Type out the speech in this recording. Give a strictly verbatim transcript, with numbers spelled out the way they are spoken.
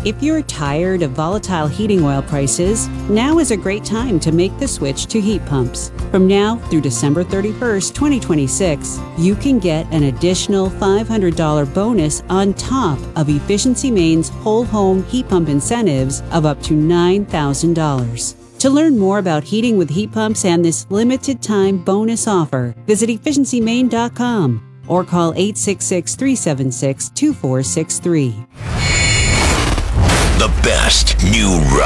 If you're tired of volatile heating oil prices, now is a great time to make the switch to heat pumps. From now through December thirty-first, twenty twenty-six, you can get an additional five hundred dollars bonus on top of Efficiency Maine's whole home heat pump incentives of up to nine thousand dollars. To learn more about heating with heat pumps and this limited time bonus offer, visit efficiency maine dot com or call eight six six, three seven six, two four six three. The best new rock.